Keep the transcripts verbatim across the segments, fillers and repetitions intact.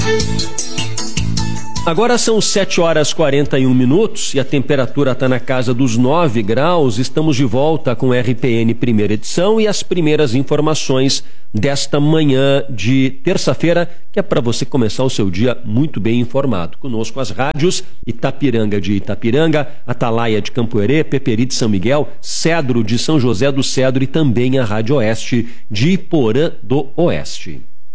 Agora são sete horas e quarenta e um minutos e a temperatura está na casa dos nove graus. Estamos de volta com o R P N primeira edição e as primeiras informações desta manhã de terça-feira, que é para você começar o seu dia muito bem informado. Conosco as rádios Itapiranga de Itapiranga, Atalaia de Campoerê, Peperi de São Miguel, Cedro de São José do Cedro e também a Rádio Oeste de Iporã do Oeste.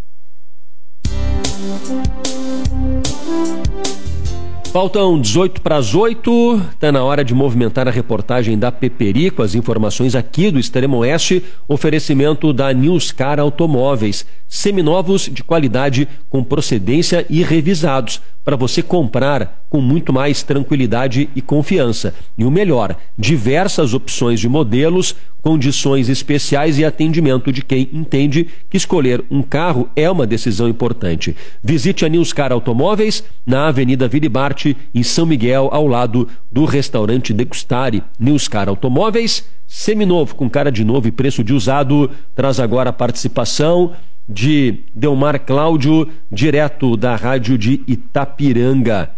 Faltam dezoito para as oito, está na hora de movimentar a reportagem da Peperi com as informações aqui do Extremo Oeste, oferecimento da Newscar Automóveis, seminovos de qualidade com procedência e revisados, para você comprar com muito mais tranquilidade e confiança. E o melhor, diversas opções de modelos, condições especiais e atendimento de quem entende que escolher um carro é uma decisão importante. Visite a Newscar Automóveis na Avenida Vilibarte, em São Miguel, ao lado do restaurante Degustare. Newscar Automóveis, seminovo com cara de novo e preço de usado, traz agora a participação de Delmar Cláudio, direto da rádio de Itapiranga.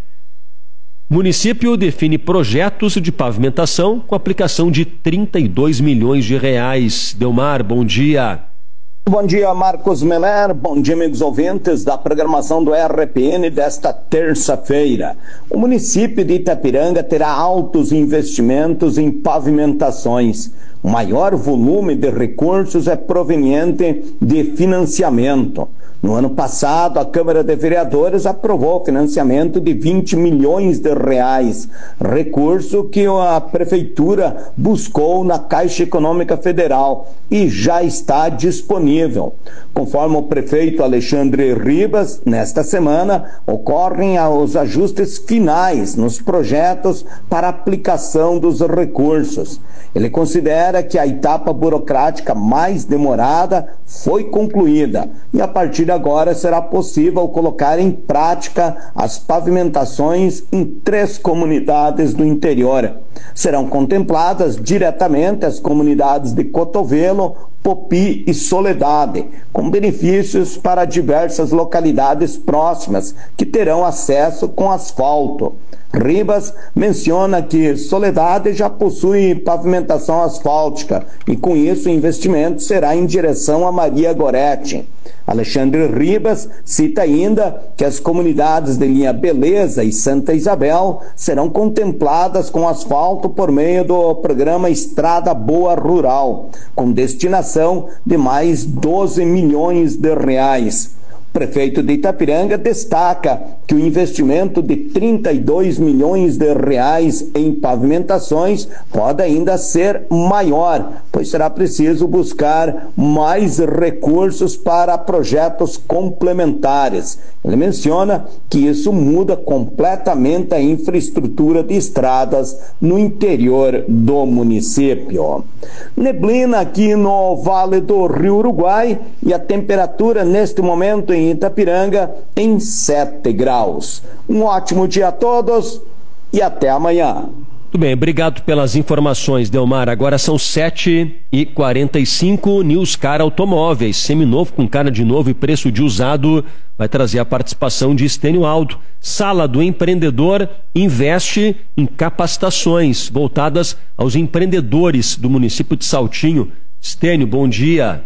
Município define projetos de pavimentação com aplicação de trinta e dois milhões de reais. Delmar, bom dia. Bom dia, Marcos Meller. Bom dia, amigos ouvintes da programação do R P N desta terça-feira. O município de Itapiranga terá altos investimentos em pavimentações. O maior volume de recursos é proveniente de financiamento. No ano passado, a Câmara de Vereadores aprovou o financiamento de vinte milhões de reais, recurso que a Prefeitura buscou na Caixa Econômica Federal e já está disponível. Conforme o prefeito Alexandre Ribas, nesta semana ocorrem os ajustes finais nos projetos para aplicação dos recursos. Ele considera que a etapa burocrática mais demorada foi concluída e a partir de agora será possível colocar em prática as pavimentações em três comunidades do interior. Serão contempladas diretamente as comunidades de Cotovelo, Popi e Soledade, com benefícios para diversas localidades próximas que terão acesso com asfalto. Ribas menciona que Soledade já possui pavimentação asfáltica e com isso o investimento será em direção a Maria Goretti. Alexandre Ribas cita ainda que as comunidades de linha Beleza e Santa Isabel serão contempladas com asfalto por meio do programa Estrada Boa Rural, com destinação de mais doze milhões de reais. O prefeito de Itapiranga destaca que o investimento de trinta e dois milhões de reais em pavimentações pode ainda ser maior, pois será preciso buscar mais recursos para projetos complementares. Ele menciona que isso muda completamente a infraestrutura de estradas no interior do município. Neblina aqui no Vale do Rio Uruguai e a temperatura neste momento em Itapiranga em sete graus. Um ótimo dia a todos e até amanhã. Muito bem, obrigado pelas informações, Delmar. Agora são sete e quarenta e cinco, Newscar Automóveis, seminovo com cara de novo e preço de usado, vai trazer a participação de Estênio Aldo. Sala do Empreendedor investe em capacitações voltadas aos empreendedores do município de Saltinho. Estênio, bom dia.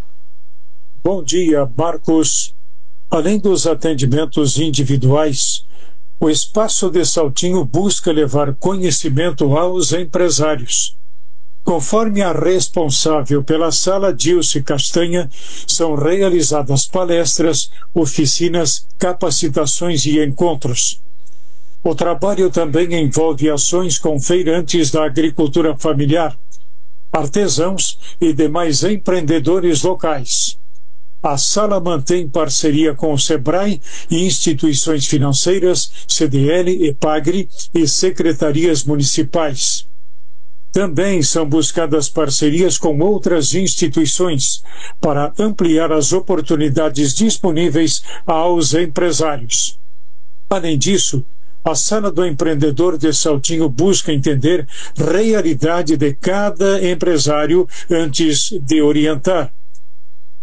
Bom dia, Marcos. Além dos atendimentos individuais, o Espaço de Saltinho busca levar conhecimento aos empresários. Conforme a responsável pela sala, Dilce Castanha, são realizadas palestras, oficinas, capacitações e encontros. O trabalho também envolve ações com feirantes da agricultura familiar, artesãos e demais empreendedores locais. A sala mantém parceria com o SEBRAE e instituições financeiras, C D L, EPAGRE e secretarias municipais. Também são buscadas parcerias com outras instituições para ampliar as oportunidades disponíveis aos empresários. Além disso, a Sala do Empreendedor de Saltinho busca entender a realidade de cada empresário antes de orientar.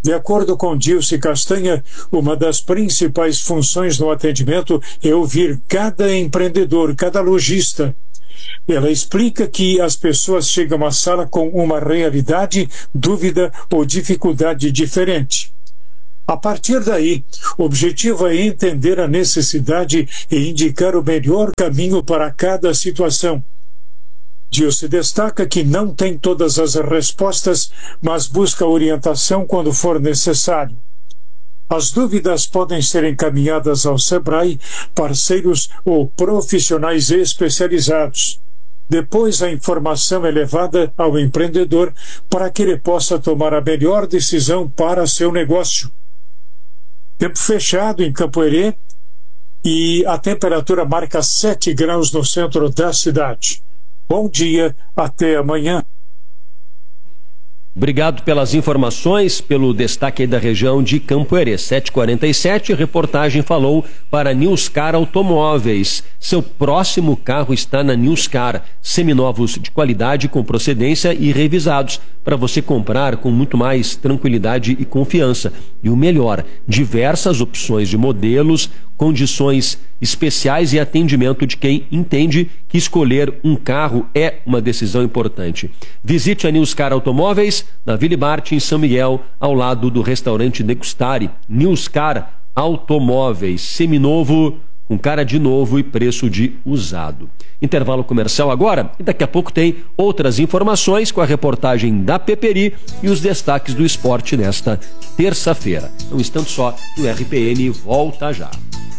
De acordo com Dilce Castanha, uma das principais funções no atendimento é ouvir cada empreendedor, cada lojista. Ela explica que as pessoas chegam à sala com uma realidade, dúvida ou dificuldade diferente. A partir daí, o objetivo é entender a necessidade e indicar o melhor caminho para cada situação. Dilce destaca que não tem todas as respostas, mas busca orientação quando for necessário. As dúvidas podem ser encaminhadas ao Sebrae, parceiros ou profissionais especializados. Depois, a informação é levada ao empreendedor para que ele possa tomar a melhor decisão para seu negócio. Tempo fechado em Campoerê e a temperatura marca sete graus no centro da cidade. Bom dia, até amanhã. Obrigado pelas informações, pelo destaque aí da região de Campoerê. sete e quarenta e sete, reportagem falou para Newscar Automóveis. Seu próximo carro está na Newscar. Seminovos de qualidade, com procedência e revisados, para você comprar com muito mais tranquilidade e confiança. E o melhor, diversas opções de modelos, condições especiais e atendimento de quem entende que escolher um carro é uma decisão importante. Visite a Newscar Automóveis, na Ville Bart, em São Miguel, ao lado do restaurante Degustare. Newscar Automóveis, seminovo, com cara de novo e preço de usado. Intervalo comercial agora e daqui a pouco tem outras informações com a reportagem da Peperi e os destaques do esporte nesta terça-feira. Um instante só, o R P N volta já.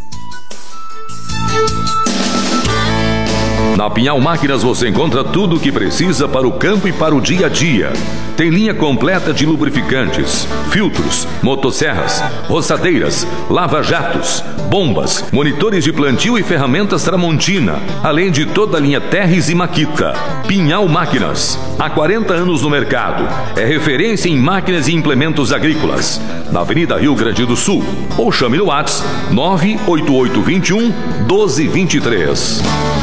Na Pinhal Máquinas você encontra tudo o que precisa para o campo e para o dia a dia. Tem linha completa de lubrificantes, filtros, motosserras, roçadeiras, lava-jatos, bombas, monitores de plantio e ferramentas Tramontina, além de toda a linha Terres e Makita. Pinhal Máquinas, há quarenta anos no mercado. É referência em máquinas e implementos agrícolas. Na Avenida Rio Grande do Sul. Ou chame no WhatsApp nove oito oito dois um, um dois dois três.